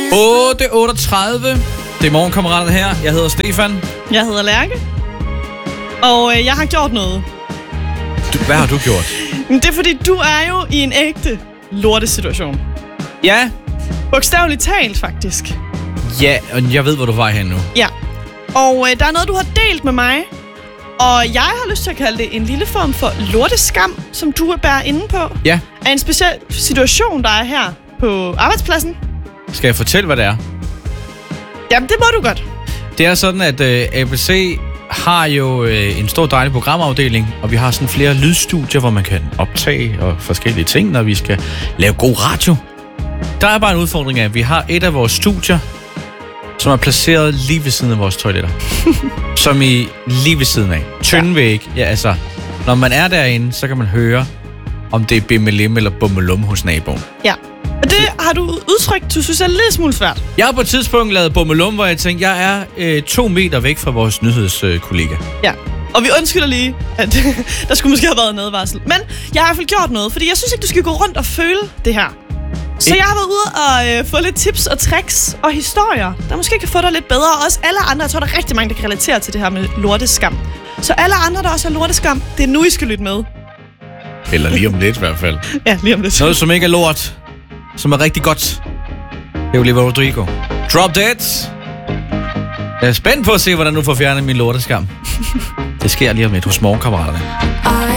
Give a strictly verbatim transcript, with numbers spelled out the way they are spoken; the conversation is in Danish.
otte otteogtredive. Det er morgenkammeraterne her. Jeg hedder Stefan. Jeg hedder Lærke. Og øh, jeg har gjort noget. Du, hvad har du gjort? Det er fordi, du er jo i en ægte lortesituation. Ja. Bogstaveligt talt, faktisk. Ja, og jeg ved, hvor du var hen nu. Ja. Og øh, der er noget, du har delt med mig. Og jeg har lyst til at kalde det en lille form for lorteskam, som du er bærer inde på. Ja. Af en speciel situation, der er her på arbejdspladsen. Skal jeg fortælle, hvad det er? Jamen, det må du godt. Det er sådan, at øh, A B C har jo øh, en stor dejlig programafdeling, og vi har sådan flere lydstudier, hvor man kan optage og forskellige ting, når vi skal lave god radio. Der er bare en udfordring af, at vi har et af vores studier, som er placeret lige ved siden af vores toiletter. Som i lige ved siden af. Tynde væg. Ja, altså, når man er derinde, så kan man høre, om det er bimmelim eller bummelum hos naboen. Ja. Og det har du udtrykt, du synes er lidt smule svært. Jeg har på et tidspunkt lavet bummelum, hvor jeg tænkte, jeg er øh, to meter væk fra vores nyhedskollega. Øh, ja. Og vi undskylder lige, at der skulle måske have været en advarsel. Men jeg har i hvert fald gjort noget, fordi jeg synes ikke, du skal gå rundt og føle det her. Så jeg har været ude og øh, få lidt tips og tricks og historier, der måske kan få dig lidt bedre. Og også alle andre, jeg tror, der er rigtig mange, der kan relatere til det her med lorteskam. Så alle andre, der også har lorteskam, det er nu, I skal lytte med. Eller lige om lidt i hvert fald. Ja, lige om lidt. Noget, som ikke er lort, som er rigtig godt. Det er Olivia Rodrigo. Drop Dead. Jeg er spændt på at se, hvordan du får fjernet min lorteskam. Det sker lige om lidt hos morgenkammeraterne.